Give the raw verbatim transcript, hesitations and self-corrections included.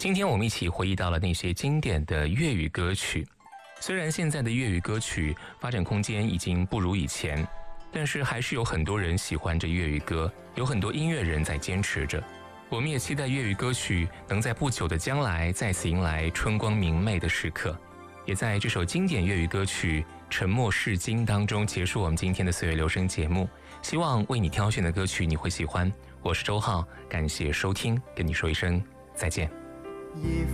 今天我们一起回忆到了那些经典的粤语歌曲。虽然现在的粤语歌曲发展空间已经不如以前，但是还是有很多人喜欢着粤语歌，有很多音乐人在坚持着。我们也期待粤语歌曲能在不久的将来再次迎来春光明媚的时刻。也在这首经典粤语歌曲《沉默是金》当中结束我们今天的岁月留声节目。希望为你挑选的歌曲你会喜欢。我是周浩，感谢收听，跟你说一声再见。 夜